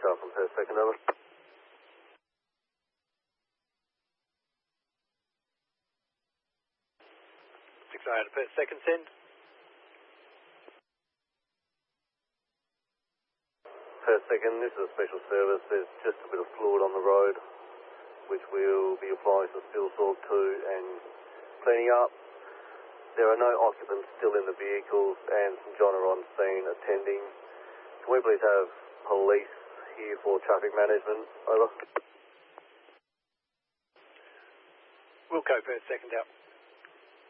car from Perth second, over. 608 Perth second, send. Perth second, this is a special service. There's just a bit of fluid on the road, which we'll be applying some spill salt to and cleaning up. There are no occupants still in the vehicles, and St John are on scene attending. Can we please have police here for traffic management? Over. Wilco Perth second out.